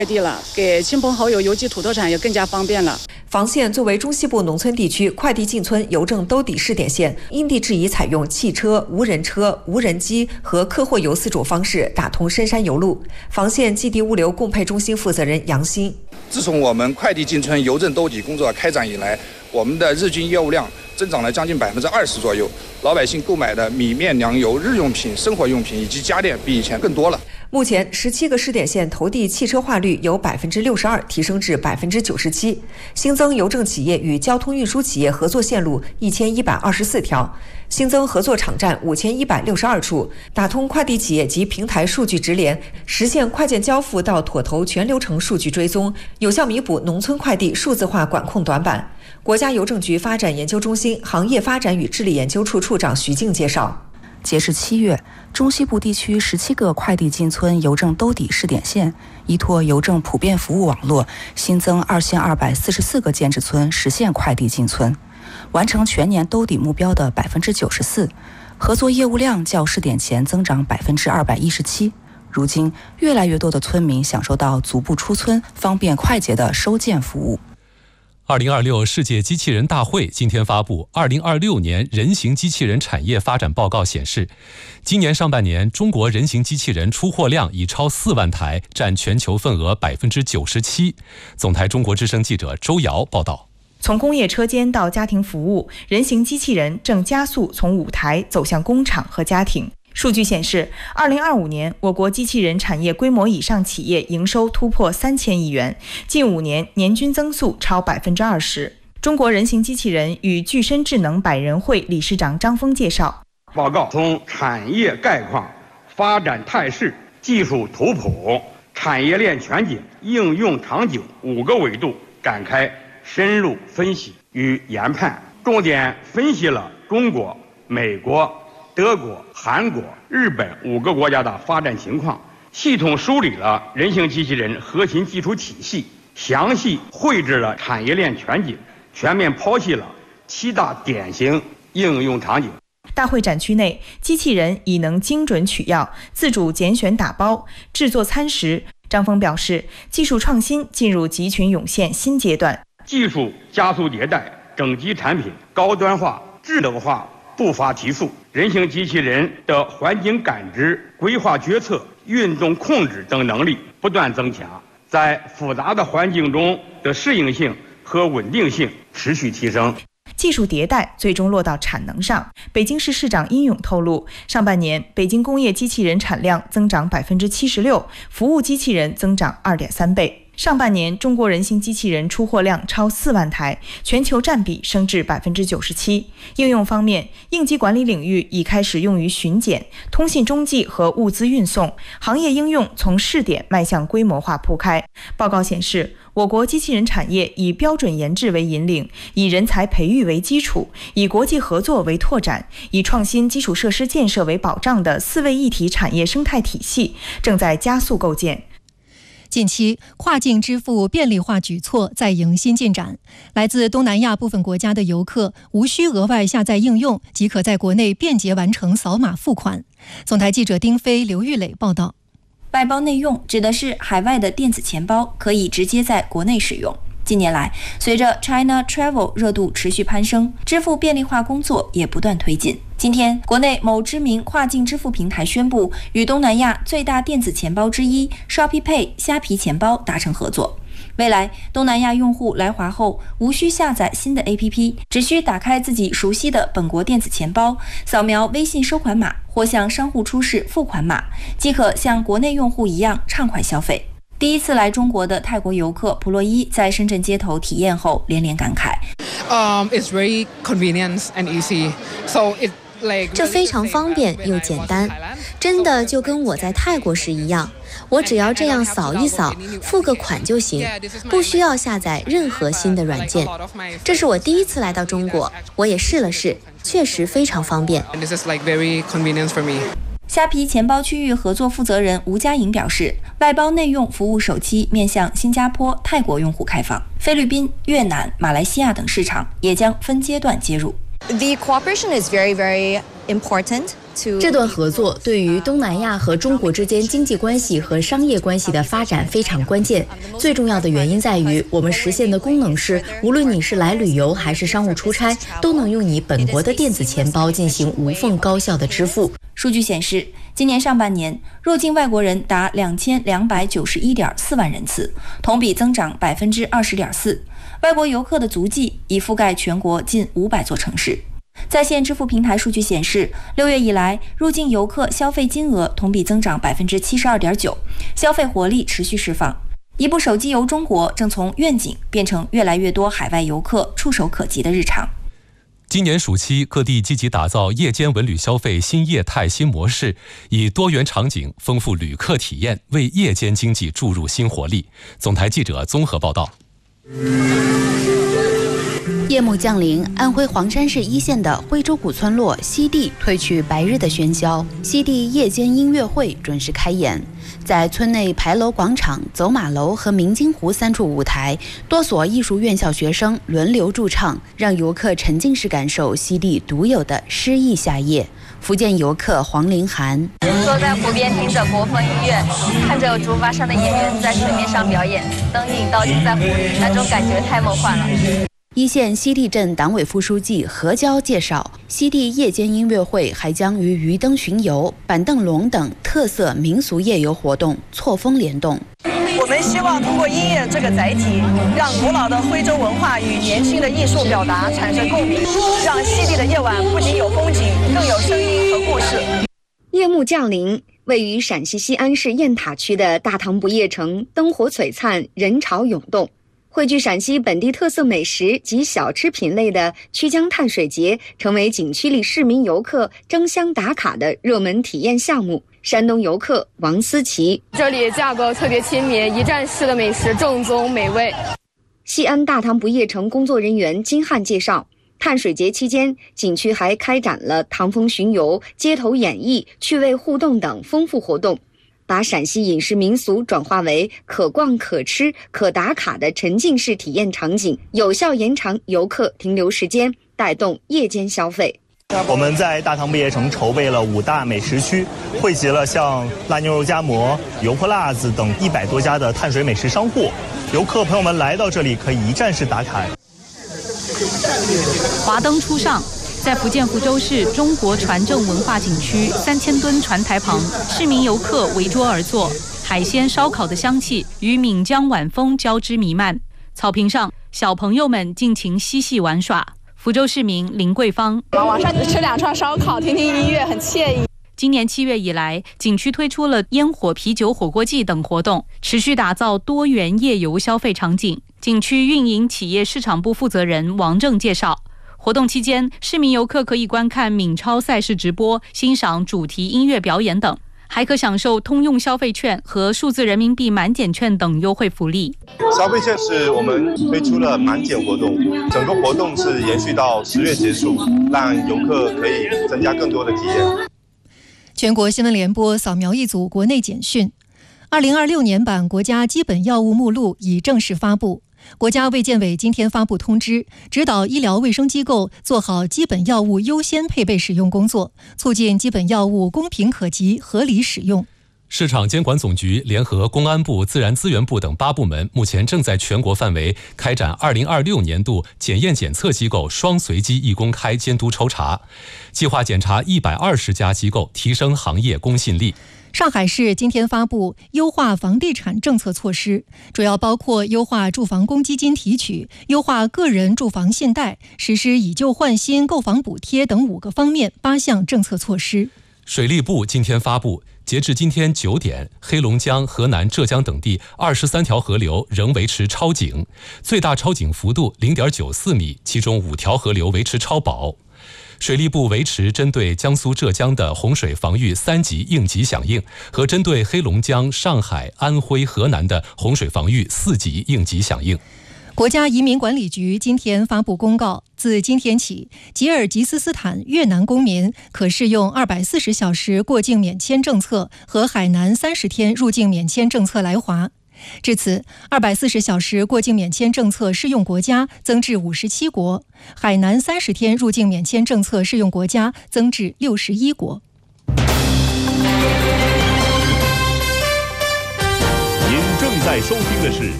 地了，给亲朋好友邮寄土特产也更加方便了。 房县作为中西部农村地区快递进村邮政兜底试点县，因地制宜采用汽车、无人车、无人机和客货邮4种方式打通深山邮路。房县寄递物流供配中心负责人杨鑫： 自从我们快递进村邮政兜底工作开展以来，我们的日均业务量增长了将近20%左右，老百姓购买的米面粮油、日用品、生活用品以及家电比以前更多了。 目前17个试点县投递汽车化率由62%提升至97%，新增邮政企业与交通运输企业合作线路1124条，新增合作场站5162处，打通快递企业及平台数据直连，实现快件交付到妥投全流程数据追踪，有效弥补农村快递数字化管控短板。国家邮政局发展研究中心行业发展与治理研究处处长徐静介绍， 截至7月，中西部地区17个快递进村邮政兜底试点县，依托邮政普遍服务网络，新增2244个建制村实现快递进村，完成全年兜底目标的94%，合作业务量较试点前增长217%。如今，越来越多的村民享受到足不出村、方便快捷的收件服务。 2026世界机器人大会今天发布2026年人形机器人产业发展报告显示，今年上半年中国人形机器人出货量已超4万台，占全球份额97%。总台中国之声记者周瑶报道。 从工业车间到家庭服务，人形机器人正加速从舞台走向工厂和家庭。数据显示，2025年我国机器人产业规模以上企业营收突破3000亿元，近5年年均增速超20%。中国人形机器人与具身智能百人会理事长张峰介绍， 报告从产业概况、发展态势、技术图谱、产业链全景、应用场景5个维度展开深入分析与研判，重点分析了中国、美国、德国、韩国、日本5个国家的发展情况，系统梳理了人形机器人核心技术体系，详细绘制了产业链全景，全面剖析了7大典型应用场景。 大会展区内，机器人已能精准取药、自主拣选打包、制作餐食。张峰表示，技术创新进入集群涌现新阶段， 技术加速迭代，整机产品高端化、智能化步伐提速，人形机器人的环境感知、规划决策、运动控制等能力不断增强，在复杂的环境中的适应性和稳定性持续提升。 技术迭代最终落到产能上。北京市市长殷勇透露，上半年北京工业机器人产量增长76%，服务机器人增长2.3倍。上半年中国人形机器人出货量超4万台，全球占比升至97%。应用方面，应急管理领域已开始用于巡检、通信中继和物资运送，行业应用从试点迈向规模化铺开。报告显示，我国机器人产业以标准研制为引领，以人才培育为基础，以国际合作为拓展，以创新基础设施建设为保障的4位一体产业生态体系正在加速构建。 近期，跨境支付便利化举措在迎新进展。来自东南亚部分国家的游客无需额外下载应用，即可在国内便捷完成扫码付款。总台记者丁飞、刘玉磊报道。 外包内用指的是海外的电子钱包可以直接在国内使用。近年来，随着 China Travel 热度持续攀升，支付便利化工作也不断推进。今天，国内某知名跨境支付平台宣布与东南亚最大电子钱包之一 Shopee Pay 虾皮钱包达成合作。未来，东南亚用户来华后无需下载新的 APP， 只需打开自己熟悉的本国电子钱包，扫描微信收款码或向商户出示付款码，即可像国内用户一样畅快消费。第一次来中国的泰国游客普洛伊在深圳街头体验后连连感慨 ：It's very convenient and easy. So it 这非常方便又简单，真的就跟我在泰国时一样，我只要这样扫一扫，付个款就行，不需要下载任何新的软件。这是我第一次来到中国，我也试了试，确实非常方便。 虾皮钱包区域合作负责人吴佳颖表示，外包内用服务首期面向新加坡、泰国用户开放，菲律宾、越南、马来西亚等市场也将分阶段接入。 The cooperation is very 这段合作对于东南亚和中国之间经济关系和商业关系的发展非常关键。最重要的原因在于，我们实现的功能是，无论你是来旅游还是商务出差，都能用你本国的电子钱包进行无缝高效的支付。 数据显示，今年上半年入境外国人达2291.4万人次，同比增长20.4%。外国游客的足迹已覆盖全国近500座城市。在线支付平台数据显示，6月以来，入境游客消费金额同比增长72.9%，消费活力持续释放。一部手机游中国正从愿景变成越来越多海外游客触手可及的日常。 今年暑期，各地积极打造夜间文旅消费新业态新模式，以多元场景丰富旅客体验，为夜间经济注入新活力。总台记者综合报道。 夜幕降临，安徽黄山市一线的徽州古村落西递褪去白日的喧嚣，西递夜间音乐会准时开演。在村内牌楼广场、走马楼和明金湖3处舞台，多所艺术院校学生轮流驻唱，让游客沉浸式感受西递独有的诗意夏夜。福建游客黄凌涵坐在湖边，听着国风音乐，看着竹筏上的演员在水面上表演，灯影倒映在湖里，那种感觉太梦幻了。 一线西递镇党委副书记何娇介绍，西递夜间音乐会还将与鱼灯巡游、板凳龙等特色民俗夜游活动错峰联动。 我们希望通过音乐这个载体，让古老的徽州文化与年轻的艺术表达产生共鸣，让西递的夜晚不仅有风景，更有声音和故事。 夜幕降临，位于陕西西安市雁塔区的大唐不夜城灯火璀璨，人潮涌动。汇聚陕西本地特色美食及小吃品类的曲江碳水节，成为景区里市民游客争相打卡的热门体验项目。山东游客王思琪， 这里价格特别亲民，一站式的美食正宗美味。 西安大唐不夜城工作人员金汉介绍，碳水节期间，景区还开展了唐风巡游、街头演绎、趣味互动等丰富活动，把陕西饮食民俗转化为可逛可吃可打卡的沉浸式体验场景，有效延长游客停留时间，带动夜间消费。 我们在大唐不夜城筹备了5大美食区，汇集了像腊牛肉夹馍、油泼辣子等100多家的碳水美食商户。游客朋友们来到这里可以一站式打卡。 华灯初上，在福建福州市中国船政文化景区3000吨船台旁，市民游客围桌而坐，海鲜烧烤的香气与闽江晚风交织弥漫。草坪上，小朋友们尽情嬉戏玩耍。福州市民林桂芳， 晚上吃2串烧烤，听听音乐，很惬意。 今年7月以来，景区推出了烟火、啤酒、火锅季等活动，持续打造多元夜游消费场景。景区运营企业市场部负责人王正介绍，活动期间，市民游客可以观看闽超赛事直播，欣赏主题音乐表演等，还可享受通用消费券和数字人民币满减券等优惠福利。 消费券是我们推出了满减活动，整个活动是延续到10月结束，让游客可以增加更多的体验。 全国新闻联播扫描一组国内简讯：2026年版国家基本药物目录已正式发布。国家卫健委今天发布通知，指导医疗卫生机构做好基本药物优先配备使用工作，促进基本药物公平可及、合理使用。 市场监管总局联合公安部、自然资源部等8部门，目前正在全国范围开展2026年度检验检测机构双随机一公开监督抽查，计划检查120家机构，提升行业公信力。 上海市今天发布优化房地产政策措施，主要包括优化住房公积金提取、优化个人住房信贷、实施以旧换新购房补贴等5个方面8项政策措施。 水利部今天发布，截至今天9点，黑龙江、河南、浙江等地23条河流仍维持超警，最大超警幅度0.94米，其中5条河流维持超保。水利部维持针对江苏、浙江的洪水防御3级应急响应和针对黑龙江、上海、安徽、河南的洪水防御4级应急响应。 国家移民管理局今天发布公告，自今天起，吉尔吉斯斯坦越南公民可适用240小时过境免签政策和海南30天入境免签政策来华。 至此，240小时过境免签政策适用国家增至57国，海南30天入境免签政策适用国家增至61国。 您正在收听的是